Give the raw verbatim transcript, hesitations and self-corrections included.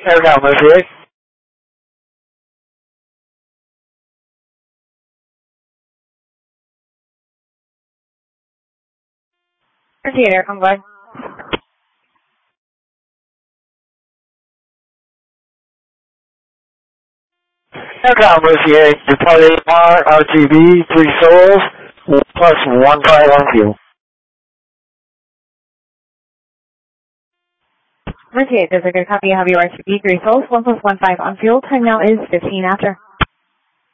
Aircom Mercy eight. Mercy eight, Aircom, go ahead. Aircom Mercy eight, departing R R T B, three souls, plus one five on fuel. Mercy eight, there's a good copy of your R T B, three souls, one plus one five on fuel. Time now is fifteen after.